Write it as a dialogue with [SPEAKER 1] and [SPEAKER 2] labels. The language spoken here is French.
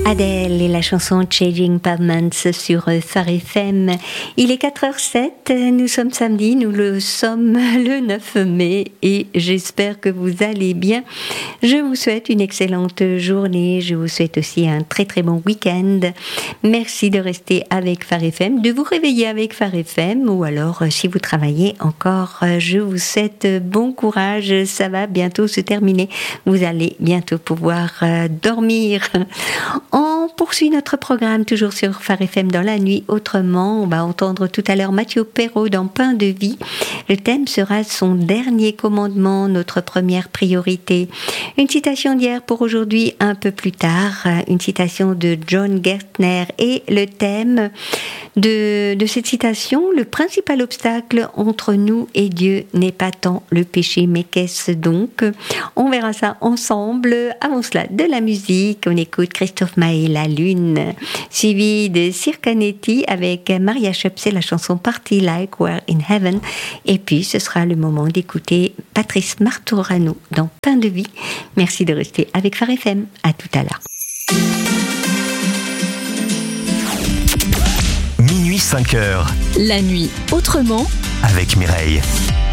[SPEAKER 1] Adèle et la chanson Changing Pavements sur Phare FM. Il est 4h07, nous sommes samedi, nous le sommes le 9 mai et j'espère que vous allez bien. Je vous souhaite une excellente journée, je vous souhaite aussi un très très bon week-end. Merci de rester avec Phare FM, de vous réveiller avec Phare FM ou alors si vous travaillez encore, je vous souhaite bon courage, ça va bientôt se terminer. Vous allez bientôt pouvoir dormir. On poursuit notre programme toujours sur Phare FM dans la nuit. Autrement, on va entendre tout à l'heure Mathieu Perrault dans Pain de vie. Le thème sera son dernier commandement, notre première priorité. Une citation d'hier pour aujourd'hui un peu plus tard, une citation de John Gertner et le thème de cette citation, le principal obstacle entre nous et Dieu n'est pas tant le péché, mais qu'est-ce donc? On verra ça ensemble. Avant cela, de la musique, on écoute Christophe Maé, La Lune, suivi de Circanetti avec Maria Schöpse, la chanson Party Like We're in Heaven. Et puis, ce sera le moment d'écouter Patrice Martorano dans Pain de vie. Merci de rester avec Phare FM. À tout à l'heure.
[SPEAKER 2] Minuit 5h.
[SPEAKER 3] La nuit autrement
[SPEAKER 2] Avec Mireille.